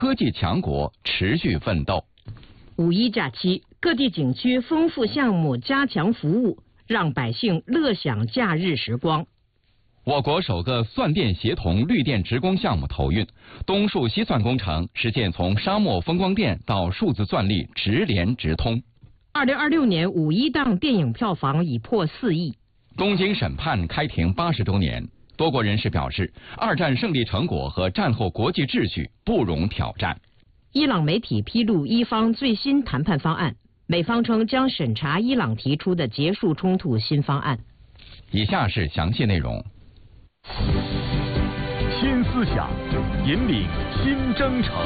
科技强国持续奋斗。 五一假期，各地景区丰富项目，加强服务，让百姓乐享假日时光。 我国首个算电协同绿电直供项目投运，东数西算工程实现从沙漠风光电到数字算力直联直通。 2026年五一档电影票房已破4亿。 东京审判开庭80周年，多国人士表示，二战胜利成果和战后国际秩序不容挑战。 伊朗媒体披露伊方最新谈判方案，美方称将审查伊朗提出的结束冲突新方案。 以下是详细内容。 新思想引领新征程。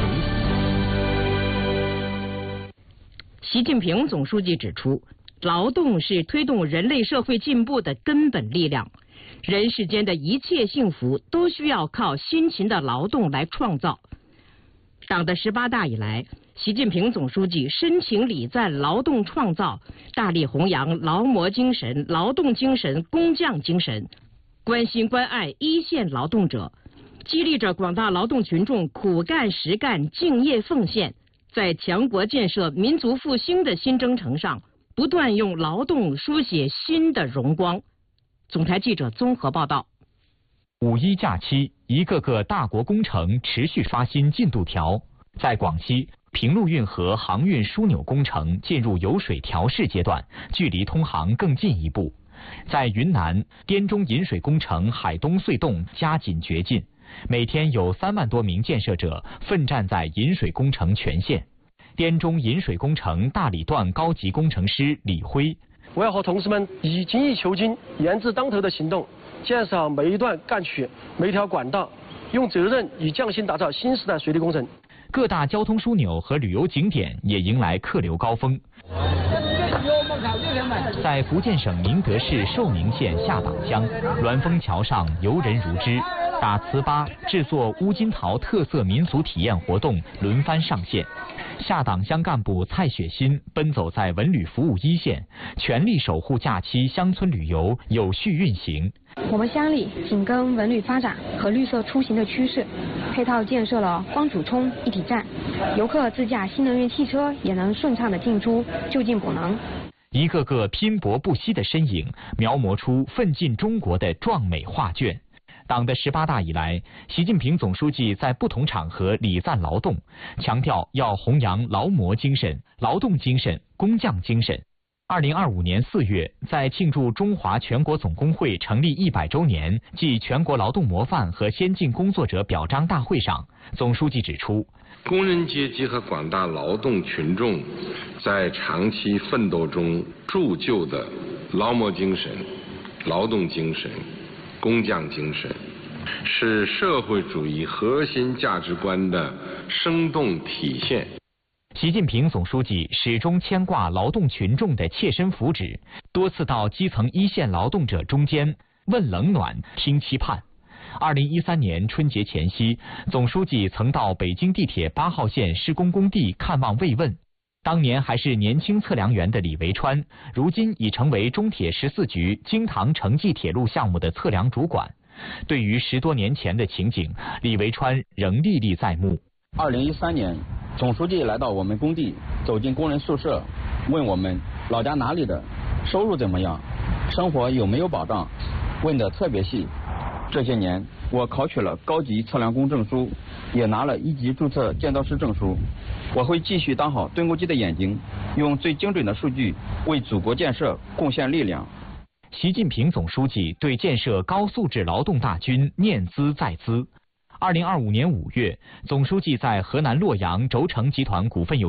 习近平总书记指出，劳动是推动人类社会进步的根本力量，人世间的一切幸福都需要靠辛勤的劳动来创造。党的18大以来，习近平总书记深情礼赞劳动创造，大力弘扬劳模精神、劳动精神、工匠精神，关心关爱一线劳动者，激励着广大劳动群众苦干实干、敬业奉献，在强国建设、民族复兴的新征程上，不断用劳动书写新的荣光。总台记者综合报道。 五一假期，一个个大国工程持续刷新进度条。在广西，平陆运河航运枢纽工程进入油水调试阶段，距离通航更进一步。在云南，滇中引水工程海东隧洞加紧掘进，每天有3万多名建设者奋战在引水工程全线。滇中引水工程大理段高级工程师李辉： 我要和同事们以精益求精、严字当头的行动，建设好每一段干渠、每一条管道，用责任与匠心打造新时代水利工程。 各大交通枢纽和旅游景点也迎来客流高峰。在福建省宁德市寿宁县下党乡，鸾峰桥上游人如织，打糍粑、制作乌金桃特色民俗体验活动轮番上线。下党乡干部蔡雪新奔走在文旅服务一线，全力守护假期乡村旅游有序运行。 我们乡里紧跟文旅发展和绿色出行的趋势，配套建设了光主冲一体站，游客自驾新能源汽车也能顺畅的进出，就近补能。 一个个拼搏不息的身影，描摹出奋进中国的壮美画卷。党的18大以来，习近平总书记在不同场合礼赞劳动，强调要弘扬劳模精神、劳动精神、工匠精神。2025年4月，在庆祝中华全国总工会成立100周年暨全国劳动模范和先进工作者表彰大会上，总书记指出， 工人阶级和广大劳动群众在长期奋斗中铸就的劳模精神、劳动精神、工匠精神，是社会主义核心价值观的生动体现。 习近平总书记始终牵挂劳动群众的切身福祉，多次到基层一线劳动者中间问冷暖、听期盼。2013年春节前夕，总书记曾到北京地铁8号线施工工地看望慰问。当年还是年轻测量员的李维川，如今已成为中铁14局京唐城际铁路项目的测量主管。对于10多年前的情景，李维川仍历历在目。 2013年，总书记来到我们工地，走进工人宿舍，问我们老家哪里的，收入怎么样，生活有没有保障，问得特别细。这些年，我考取了高级测量工证书，也拿了1级注册建造师证书。我会继续当好蹲沟机的眼睛，用最精准的数据为祖国建设贡献力量。 习近平总书记对建设高素质劳动大军念兹在兹。2025年5月，总书记在河南洛阳轴承集团股份有